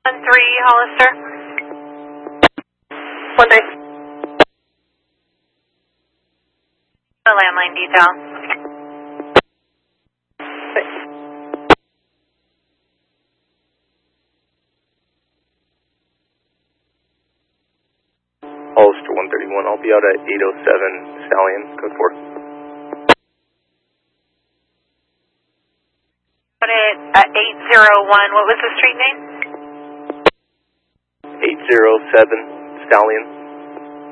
1-3 Hollister. 1-3. The landline detail. Hollister 131, I'll be out at 807 Stallion, code 4. Put it at 801. What was the street name? 807 Stallion.